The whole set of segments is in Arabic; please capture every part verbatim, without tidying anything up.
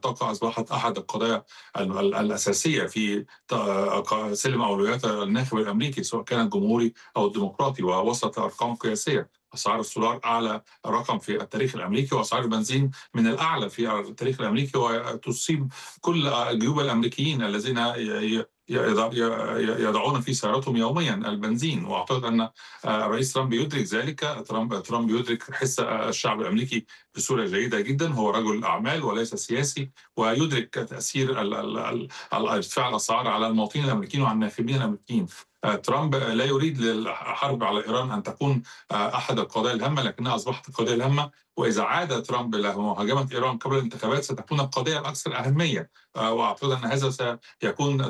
الطاقة أصبحت أحد القضايا ال ال الأساسية في ت ق سلم أولويات الناخب الأمريكي، سواء كان الجمهوري أو الديمقراطي، ووصلت لأرقام قياسية. أسعار السولار أعلى رقم في التاريخ الأمريكي، وأسعار البنزين من الأعلى في التاريخ الأمريكي، وتصيب كل جيوب الأمريكيين الذين ي ي يض ي يضعون في سيارتهم يوميًا البنزين. وأعتقد أن الرئيس ترامب يدرك ذلك. ترامب ترامب يدرك حس الشعب الأمريكي بصورة جيدة جدًا. هو رجل أعمال وليس سياسي، ويدرك تأثير ال ال ال ال ارتفاع الأسعار على المواطنين الأمريكيين وعلى الناخبين الأمريكيين. ترامب لا يريد للحرب على إيران أن تكون أحد القضايا الهامة، لكنها أصبحت القضية الهامة. وإذا عاد ترامب لمهاجمة إيران قبل الانتخابات ستكون القضية الأكثر أهمية. وأعتقد أن هذا سيكون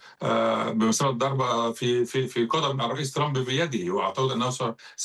بمثابة ضربة في في في قدم الرئيس ترامب بيده. وأعتقد أنه س س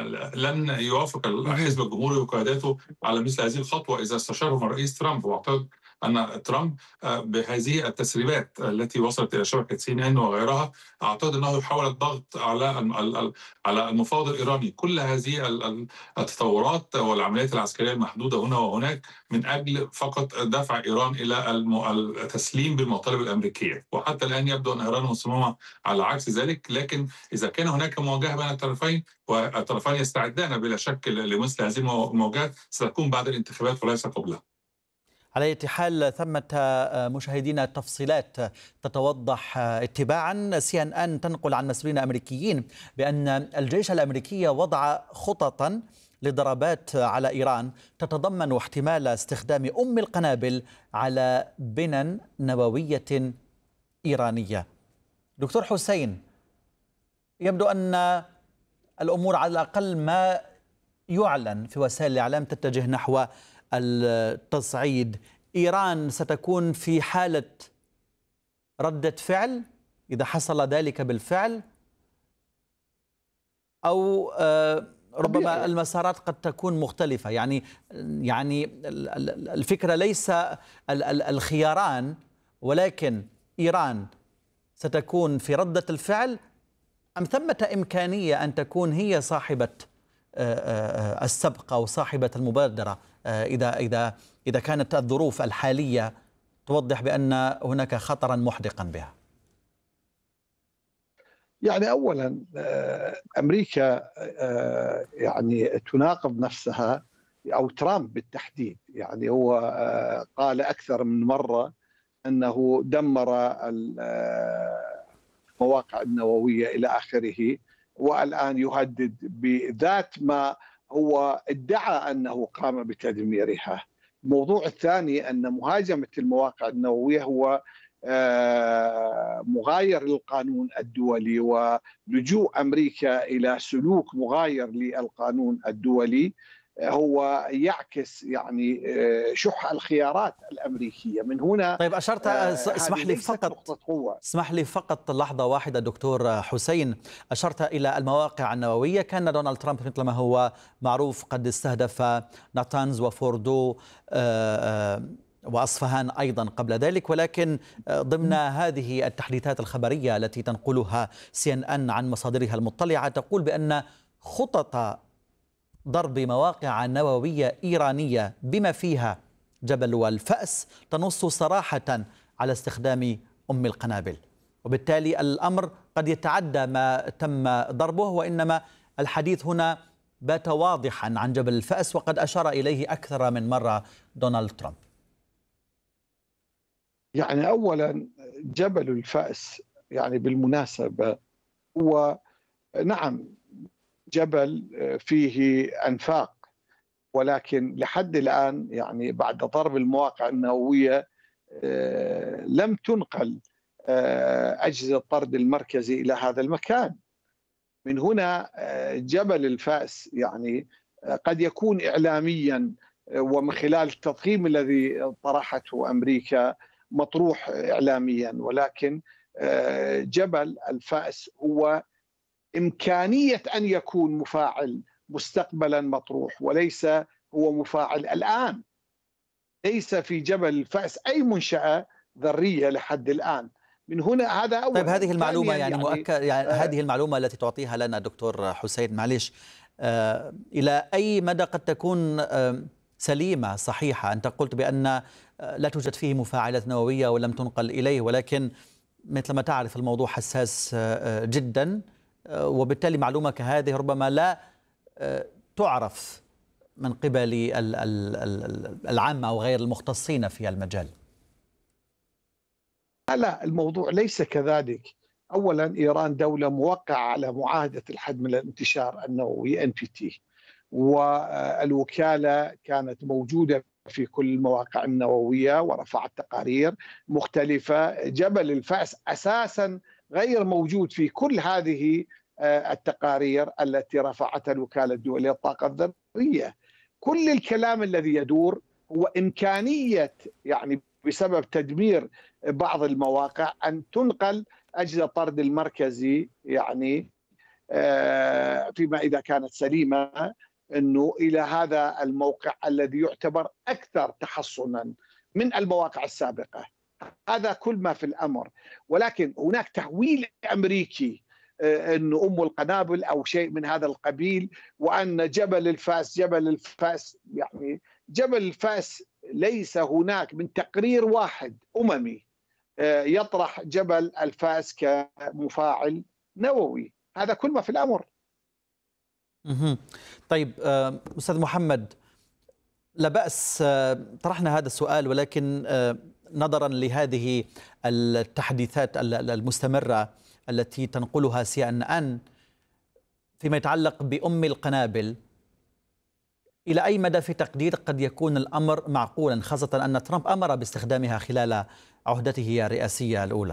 لن يوافق الحزب الجمهوري وقياداته على مثل هذه الخطوة إذا استشارهم الرئيس ترامب. وأعتقد أن ترامب بهذه التسريبات التي وصلت إلى شبكة سي إن إن وغيرها، أعتقد أنه يحاول الضغط على ال على المفاوض الإيراني. كل هذه التطورات والعمليات العسكرية المحدودة هنا وهناك من أجل فقط دفع إيران إلى التسليم بالمطالب الأمريكية. وحتى الآن يبدو أن إيران مصممة على عكس ذلك. لكن إذا كان هناك مواجهة بين الطرفين، والطرفين يستعدان بلا شك لمثل هذه المواجهات، ستكون بعد الانتخابات وليس قبلها. على أي حال ثمة مشاهدينا تفصيلات تتوضح اتباعا. سي ان ان تنقل عن مسؤولين أمريكيين بأن الجيش الأمريكي وضع خططا لضربات على إيران تتضمن احتمال استخدام أم القنابل على بنى نووية إيرانية. دكتور حسين، يبدو أن الأمور على الأقل ما يعلن في وسائل الإعلام تتجه نحو التصعيد. إيران ستكون في حالة ردة فعل إذا حصل ذلك بالفعل، أو ربما المسارات قد تكون مختلفة. يعني يعني الفكرة ليس الخياران، ولكن إيران ستكون في ردة الفعل، أم ثمة إمكانية أن تكون هي صاحبة السبق أو صاحبة المبادرة إذا إذا إذا كانت الظروف الحالية توضح بأن هناك خطرا محدقا بها؟ يعني أولا أمريكا يعني تناقض نفسها، أو ترامب بالتحديد. يعني هو قال أكثر من مرة أنه دمر المواقع النووية إلى آخره، والآن يهدد بذات ما هو ادعى أنه قام بتدميرها. الموضوع الثاني أن مهاجمة المواقع النووية هو مغاير للقانون الدولي، ولجوء أمريكا إلى سلوك مغاير للقانون الدولي هو يعكس يعني شح الخيارات الأمريكية. من هنا طيب أشرت، اسمح لي فقط اسمح لي فقط لحظة واحدة دكتور حسين. أشرت إلى المواقع النووية. كان دونالد ترامب مثل ما هو معروف قد استهدف ناتانز وفوردو وأصفهان أيضا قبل ذلك، ولكن ضمن هذه التحديثات الخبرية التي تنقلها سي ان ان عن مصادرها المطلعة تقول بأن خطط ضرب مواقع نووية إيرانية بما فيها جبل الفأس تنص صراحة على استخدام أم القنابل، وبالتالي الأمر قد يتعدى ما تم ضربه، وإنما الحديث هنا بات واضحا عن جبل الفأس وقد أشار إليه أكثر من مرة دونالد ترامب. يعني أولا جبل الفأس يعني بالمناسبة هو نعم جبل فيه أنفاق، ولكن لحد الآن يعني بعد ضرب المواقع النووية لم تنقل أجهزة الطرد المركزي إلى هذا المكان. من هنا جبل الفأس يعني قد يكون إعلاميا ومن خلال التضخيم الذي طرحته أمريكا مطروح إعلاميا، ولكن جبل الفأس هو إمكانية أن يكون مفاعل مستقبلا مطروح، وليس هو مفاعل الآن. ليس في جبل الفأس أي منشأة ذرية لحد الآن. من هنا هذا أولا. طيب هذه المعلومة يعني, يعني مؤكد يعني آه هذه المعلومة التي تعطيها لنا دكتور حسين، معليش، آه إلى أي مدى قد تكون آه سليمة صحيحة. أنت قلت بأن لا توجد فيه مفاعلات نووية ولم تنقل إليه، ولكن مثل ما تعرف الموضوع حساس جدا، وبالتالي معلومة كهذه ربما لا تعرف من قبل العامة أو غير المختصين في المجال. لا، الموضوع ليس كذلك. أولا، إيران دولة موقعة على معاهدة الحد من الانتشار النووي إن بي تي، والوكالة كانت موجودة في كل المواقع النووية ورفعت تقارير مختلفة. جبل الفأس أساسا غير موجود في كل هذه التقارير التي رفعتها الوكالة الدولية للطاقة الذرية. كل الكلام الذي يدور هو إمكانية، يعني بسبب تدمير بعض المواقع، أن تنقل أجهزة الطرد المركزي، يعني فيما إذا كانت سليمة، أنه إلى هذا الموقع الذي يعتبر أكثر تحصنا من المواقع السابقة. هذا كل ما في الأمر. ولكن هناك تهويل أمريكي أنه أم القنابل أو شيء من هذا القبيل، وأن جبل الفاس جبل الفاس يعني جبل الفاس ليس هناك من تقرير واحد أممي يطرح جبل الفاس كمفاعل نووي. هذا كل ما في الأمر. طيب أستاذ محمد، لا بأس طرحنا هذا السؤال، ولكن نظرا لهذه التحديثات المستمرة التي تنقلها سي إن إن فيما يتعلق بأم القنابل، إلى أي مدى في تقدير قد يكون الأمر معقولا، خاصة أن ترامب أمر باستخدامها خلال عهدته الرئاسية الأولى؟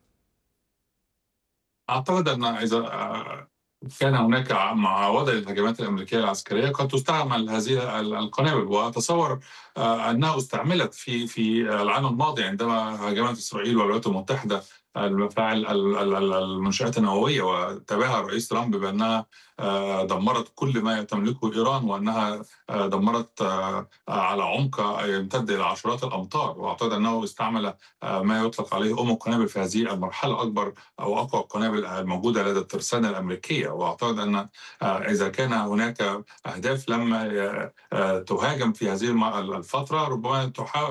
أعتقد أن إذا كان هناك معاودة للهجمات الأمريكية العسكرية قد تستعمل هذه القنابل، وأتصور أنها استعملت في في العام الماضي عندما هاجمت إسرائيل والولايات المتحدة المفاعل المنشآت النووية، وتابعها الرئيس ترامب بأنها دمرت كل ما تملكه إيران، وأنها دمرت على عمق يمتد إلى عشرات الأمتار. وأعتقد أنه استعمل ما يطلق عليه أم القنابل في هذه المرحلة، أكبر أو أقوى القنابل الموجودة لدى الترسانة الأمريكية. وأعتقد أن إذا كان هناك أهداف لم تهاجم في هذه الفترة، ربما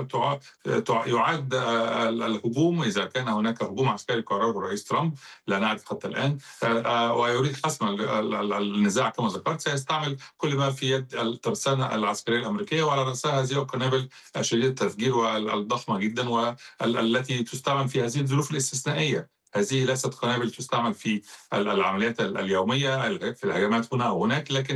يعاد الهجوم إذا كان هناك هجوم عسكري قرره الرئيس ترامب، لا نعرف حتى الآن، ويريد حسم النزاع كما ذكرت، سيستعمل كل ما في يد الترسانة العسكرية الأمريكية، وعلى رأسها هذه القنابل شديدة التفجير والضخمة جدا، والتي تستعمل في هذه الظروف الاستثنائية. هذه ليست قنابل تستعمل في العمليات اليومية في الهجمات هنا أو هناك، لكن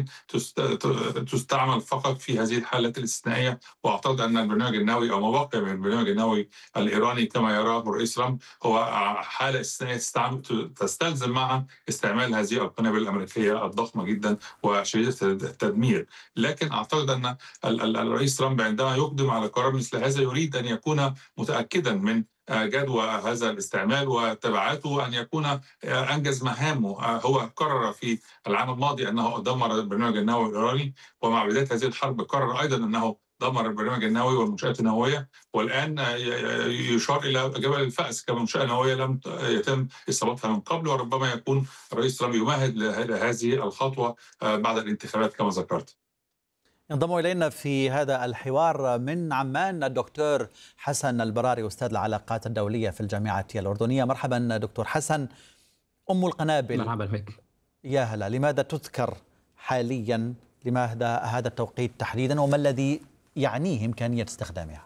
تستعمل فقط في هذه الحالات الاستثنائية. وأعتقد أن البرنامج النووي أو ما بقي من البرنامج النووي الإيراني كما يراه الرئيس ترامب هو حالة استثنائية تستلزم معها استعمال هذه القنابل الأمريكية الضخمة جدا وشديدة التدمير. لكن أعتقد أن الرئيس ترامب عندما يقدم على قرار مثل هذا يريد أن يكون متأكدا من جدوى هذا الاستعمال وتبعاته، أن يكون أنجز مهامه. هو قرر في العام الماضي أنه دمر البرنامج النووي الإيراني، ومع بداية هذه الحرب قرر أيضا أنه دمر البرنامج النووي والمنشآت النووية، والآن يشار إلى جبل الفأس كمنشأة نووية لم يتم إصابتها من قبل. وربما يكون الرئيس ترامب يمهد لهذه الخطوة بعد الانتخابات كما ذكرت. ينضم إلينا في هذا الحوار من عمان الدكتور حسن البراري، أستاذ العلاقات الدولية في الجامعة الأردنية. مرحبا دكتور حسن. أم القنابل، مرحبا بك. يا هلا، لماذا تذكر حاليا؟ لماذا هذا التوقيت تحديدا؟ وما الذي يعنيه إمكانية استخدامها؟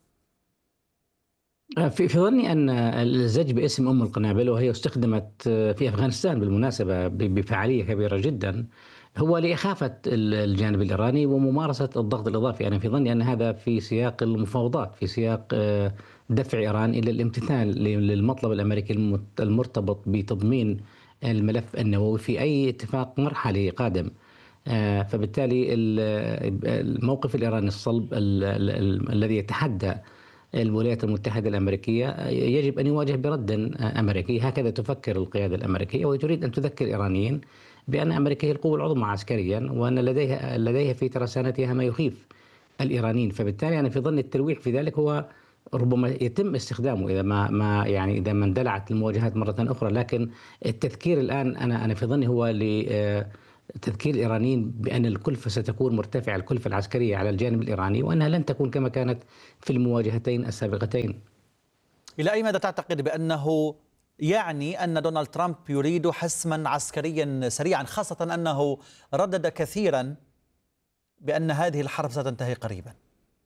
في في ظني أن الزج باسم أم القنابل، وهي استخدمت في أفغانستان بالمناسبة بفعالية كبيرة جدا، هو لإخافة الجانب الإيراني وممارسة الضغط الإضافي. أنا في ظني أن هذا في سياق المفاوضات، في سياق دفع إيران إلى الامتثال للمطلب الأمريكي المرتبط بتضمين الملف النووي في أي اتفاق مرحلي قادم. فبالتالي الموقف الإيراني الصلب الذي يتحدى الولايات المتحدة الأمريكية يجب أن يواجه برد أمريكي. هكذا تفكر القيادة الأمريكية، وتريد أن تذكر الإيرانيين بأن أمريكا هي القوة العظمى عسكريا، وأن لديها لديها في ترسانتها ما يخيف الإيرانيين. فبالتالي أنا في ظن التلويح في ذلك هو ربما يتم استخدامه إذا ما ما يعني إذا ما اندلعت المواجهات مرة أخرى. لكن التذكير الآن أنا أنا في ظني هو تذكير الإيرانيين بأن الكلفة ستكون مرتفعة، الكلفة العسكرية على الجانب الإيراني، وأنها لن تكون كما كانت في المواجهتين السابقتين. إلى أي مدى تعتقد بأنه يعني أن دونالد ترامب يريد حسما عسكريا سريعا، خاصة أنه ردد كثيرا بأن هذه الحرب ستنتهي قريبا؟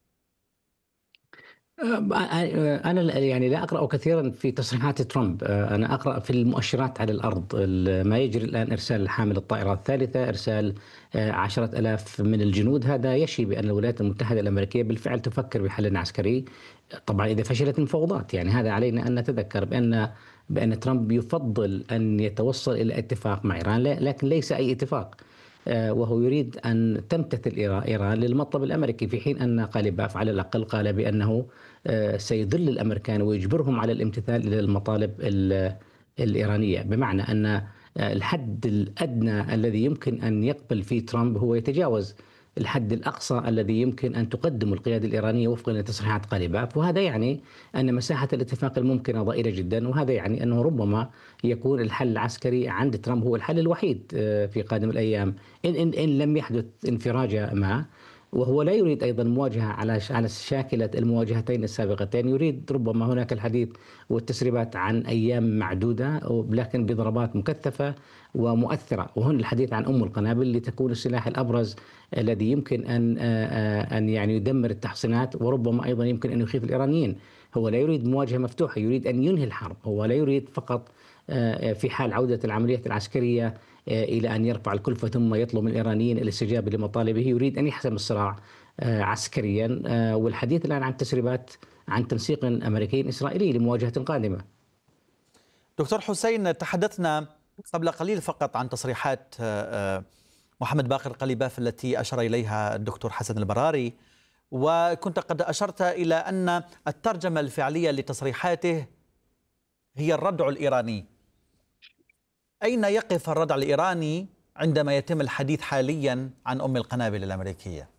أنا يعني لا أقرأ كثيرا في تصريحات ترامب، أنا أقرأ في المؤشرات على الأرض. ما يجري الآن إرسال حامل الطائرة الثالثة، إرسال عشرة ألاف من الجنود، هذا يشي بأن الولايات المتحدة الأمريكية بالفعل تفكر بحل عسكري. طبعا إذا فشلت المفاوضات، يعني هذا علينا أن نتذكر بأن بأن ترامب يفضل أن يتوصل إلى اتفاق مع إيران، لكن ليس أي اتفاق، وهو يريد أن تمتثل إيران للمطلب الأمريكي، في حين أن قاليباف على الأقل قال بأنه سيذل الأمريكان ويجبرهم على الامتثال للمطالب الإيرانية، بمعنى أن الحد الأدنى الذي يمكن أن يقبل فيه ترامب هو يتجاوز الحد الأقصى الذي يمكن أن تقدم القيادة الإيرانية وفقا لتصريحات قاليباف، وهذا يعني أن مساحة الاتفاق الممكنة ضئيلة جدا، وهذا يعني أنه ربما يكون الحل العسكري عند ترامب هو الحل الوحيد في قادم الأيام إن, إن, إن لم يحدث انفراجة ما. وهو لا يريد أيضا مواجهة على على شاكلة المواجهتين السابقتين، يريد ربما هناك الحديث والتسريبات عن أيام معدودة لكن بضربات مكثفة ومؤثرة، وهنا الحديث عن أم القنابل لتكون السلاح الأبرز الذي يمكن أن أن يعني يدمر التحصينات، وربما أيضا يمكن أن يخيف الإيرانيين. هو لا يريد مواجهة مفتوحة، يريد أن ينهي الحرب، هو لا يريد فقط في حال عودة العمليات العسكرية إلى أن يرفع الكلفة ثم يطلب من الإيرانيين الاستجابة لمطالبه، يريد أن يحسم الصراع عسكريا. والحديث الآن عن تسريبات عن تنسيق أمريكي إسرائيلي لمواجهة قادمة. دكتور حسين، تحدثنا قبل قليل فقط عن تصريحات محمد باقر قليباف التي أشار إليها الدكتور حسن البراري، وكنت قد أشرت إلى أن الترجمة الفعلية لتصريحاته هي الردع الإيراني. أين يقف الردع الإيراني عندما يتم الحديث حاليا عن أم القنابل الأمريكية؟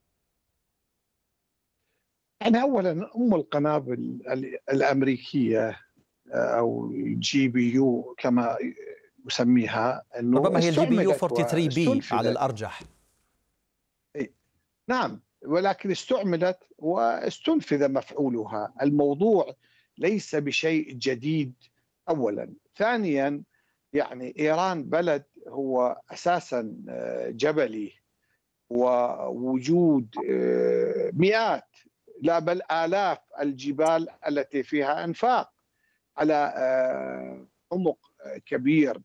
يعني أولا أم القنابل الأمريكية أو جي بي يو كما يسميها، أنه ربما هي الجي بي يو ثلاثة وأربعين بي على الأرجح. نعم، ولكن استعملت واستنفذ مفعولها. الموضوع ليس بشيء جديد أولا. ثانيا، يعني إيران بلد هو أساسا جبلي، ووجود مئات لا بل آلاف الجبال التي فيها أنفاق على عمق كبير.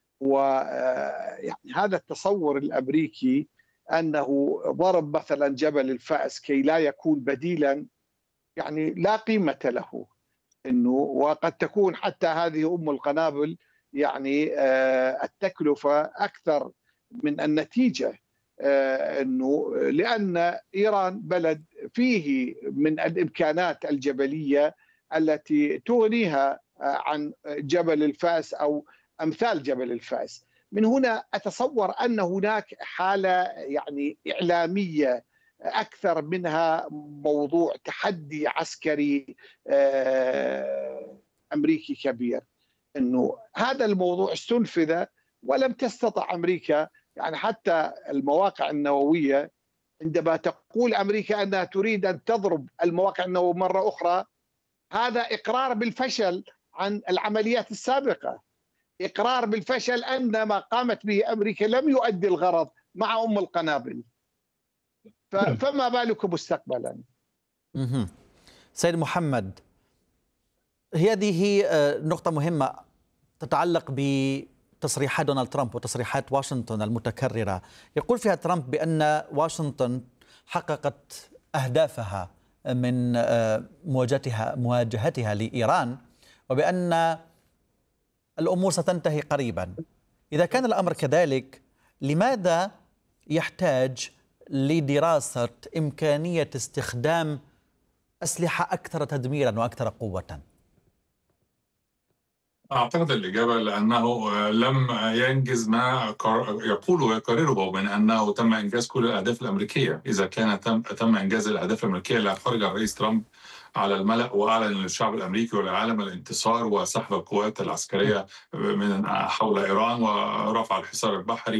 ويعني هذا التصور الأمريكي أنه ضرب مثلا جبل الفأس كي لا يكون بديلا، يعني لا قيمة له. إنه وقد تكون حتى هذه أم القنابل يعني التكلفة أكثر من النتيجة، أنه لأن إيران بلد فيه من الإمكانات الجبلية التي تغنيها عن جبل الفأس أو أمثال جبل الفأس. من هنا أتصور أن هناك حالة يعني إعلامية أكثر منها موضوع تحدي عسكري أمريكي كبير. أنه هذا الموضوع استنفذ ولم تستطع أمريكا، يعني حتى المواقع النووية عندما تقول أمريكا أنها تريد أن تضرب المواقع النووية مرة أخرى، هذا إقرار بالفشل عن العمليات السابقة، إقرار بالفشل أن ما قامت به أمريكا لم يؤدي الغرض مع أم القنابل، فما بالك مستقبلا. سيد محمد، هذه نقطة مهمة تتعلق بتصريحات دونالد ترامب وتصريحات واشنطن المتكررة. يقول فيها ترامب بأن واشنطن حققت أهدافها من مواجهتها مواجهتها لإيران، وبأن الأمور ستنتهي قريبا. إذا كان الأمر كذلك، لماذا يحتاج لدراسة إمكانية استخدام أسلحة أكثر تدميرا وأكثر قوة؟ أعتقد الإجابة لأنه لم ينجز ما يقول ويقرره من أنه تم إنجاز كل الأهداف الأمريكية. إذا كان تم, تم إنجاز الأهداف الأمريكية اللي خرج الرئيس ترامب على الملأ وأعلن للشعب الأمريكي والعالم الانتصار وسحب القوات العسكرية من حول إيران ورفع الحصار البحري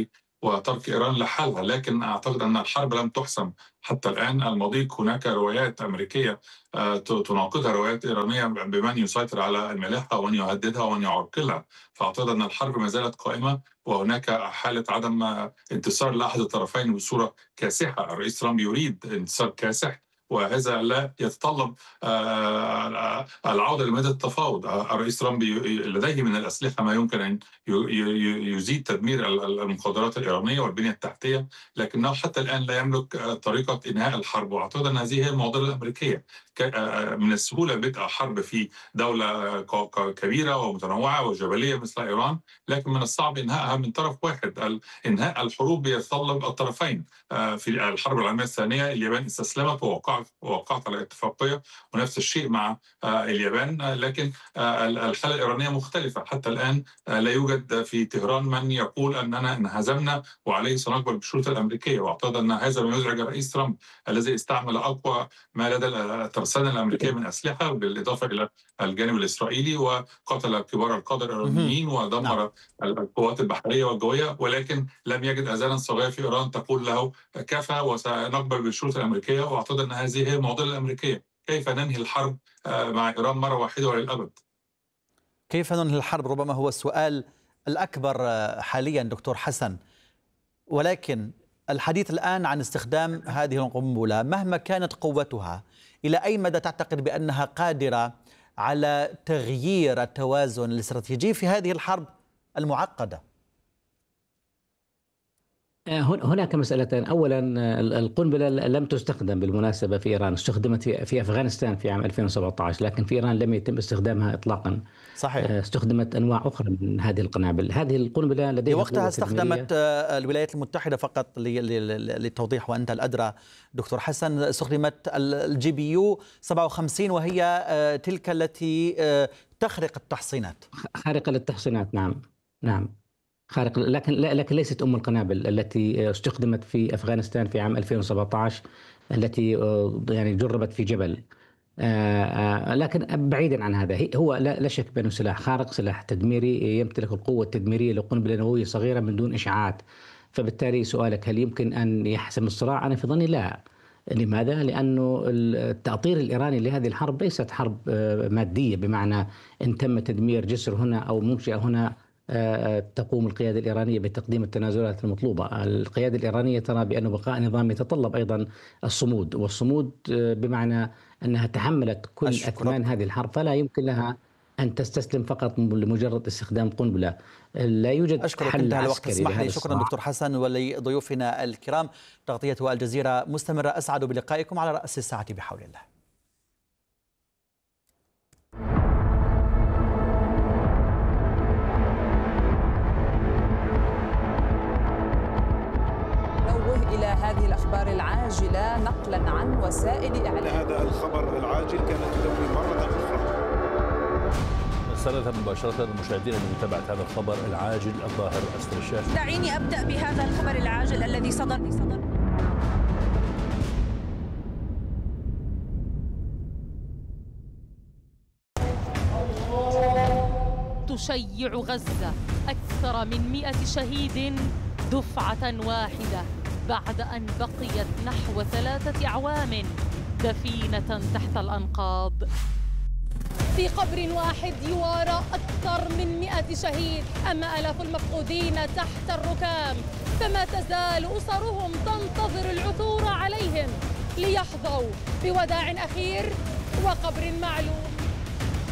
وترك إيران لحالها، لكن أعتقد أن الحرب لم تحسم حتى الآن. المضيق هناك روايات أمريكية تناقضها روايات إيرانية بمن يسيطر على الملاحة ومن يهددها ومن يعرقلها، فأعتقد أن الحرب ما زالت قائمة، وهناك حالة عدم انتصار لأحد الطرفين بصورة كاسحة. الرئيس ترامب يريد انتصار كاسح، وهذا لا يتطلب العودة لميدان التفاوض. الرئيس ترامب لديه من الأسلحة ما يمكن أن يزيد تدمير المخدرات الإيرانية والبنية التحتية، لكنه حتى الآن لا يملك طريقة إنهاء الحرب. وأعتقد أن هذه هي المعضلة الأمريكية. من السهولة بدء حرب في دولة كبيرة ومتنوعة وجبلية مثل إيران، لكن من الصعب إنهائها من طرف واحد. إنهاء الحروب يتطلب الطرفين. في الحرب العالمية الثانية اليابان استسلمت ووقعت ووقعت على اتفاقية، ونفس الشيء مع اليابان، لكن الحالة الإيرانية مختلفة. حتى الآن لا يوجد في طهران من يقول أننا انهزمنا وعليه سنقبل بالشروط الأمريكية. وأعتقد أن هذا ما يزعج الرئيس ترامب الذي استعمل أقوى ما لدى الترسانة الأمريكية من أسلحة بالإضافة إلى الجانب الإسرائيلي، وقتل كبار القادة الإيرانيين ودمر القوات البحرية والجوية، ولكن لم يجد أذانا صاغية في إيران تقول له كفى وسنقبل بالشروط الأمريكية. وأعتقد أن هذه هي المعضلة الأمريكية، كيف ننهي الحرب مع إيران مرة واحدة وللأبد. كيف ننهي الحرب ربما هو السؤال الأكبر حاليا دكتور حسن، ولكن الحديث الآن عن استخدام هذه القنبلة مهما كانت قوتها، إلى أي مدى تعتقد بأنها قادرة على تغيير التوازن الاستراتيجي في هذه الحرب المعقدة؟ هناك مسألتين. أولا القنبلة لم تستخدم بالمناسبة في إيران، استخدمت في أفغانستان في عام ألفين وسبعة عشر، لكن في إيران لم يتم استخدامها إطلاقا. صحيح. استخدمت أنواع أخرى من هذه القنابل. هذه القنبلة لديها وقتها استخدمت الولايات المتحدة فقط للتوضيح وأنت الأدرى دكتور حسن، استخدمت الجي بي يو سبعة وخمسين وهي تلك التي تخرق التحصينات. خارقة للتحصينات، نعم نعم خارق، لكن لكن ليست أم القنابل التي استخدمت في أفغانستان في عام ألفين وسبعة عشر التي يعني جربت في جبل. لكن بعيدا عن هذا، هو لا شك بأنه سلاح خارق، سلاح تدميري يمتلك القوة التدميرية لقنبلة نووية صغيرة من دون إشعاعات. فبالتالي سؤالك هل يمكن أن يحسم الصراع؟ أنا في ظني لا. لماذا؟ لأنه التأطير الإيراني لهذه الحرب ليست حرب مادية، بمعنى إن تم تدمير جسر هنا أو منشأة هنا تقوم القيادة الإيرانية بتقديم التنازلات المطلوبة. القيادة الإيرانية ترى بأن بقاء نظام يتطلب أيضا الصمود، والصمود بمعنى أنها تحملت كل أثمان هذه الحرب، فلا يمكن لها أن تستسلم فقط لمجرد استخدام قنبلة. لا يوجد أشكرك، حل انتهى عسكري. الوقت، اسمح لي. شكرا دكتور حسن، ولضيوفنا الكرام. تغطية الجزيرة مستمرة، أسعد بلقائكم على رأس الساعة بحول الله. إلى هذه الأخبار العاجلة نقلا عن وسائل إعلام. هذا الخبر العاجل كانت تدوي مرة أخرى. نستند مباشرة المشاهدين لمتابعة هذا الخبر العاجل الظاهر أسفل الشاشة. دعيني أبدأ بهذا الخبر العاجل الذي صدر صدر تشيع غزة أكثر من مئة شهيد دفعة واحدة بعد أن بقيت نحو ثلاثة أعوام دفينة تحت الأنقاض. في قبر واحد يوارى أكثر من مئة شهيد، أما آلاف المفقودين تحت الركام، فما تزال أسرهم تنتظر العثور عليهم ليحظوا بوداع أخير وقبر معلوم.